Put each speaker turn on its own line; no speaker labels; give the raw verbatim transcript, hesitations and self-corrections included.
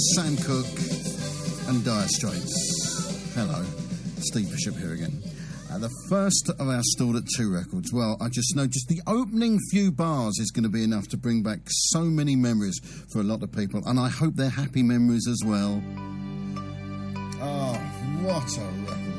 Sam Cooke and Dire Straits. Hello, Steve Bishop here again. Uh, the first of our Stored at Two records. Well, I just know just the opening few bars is going to be enough to bring back so many memories for a lot of people, and I hope they're happy memories as well. Oh, what a record.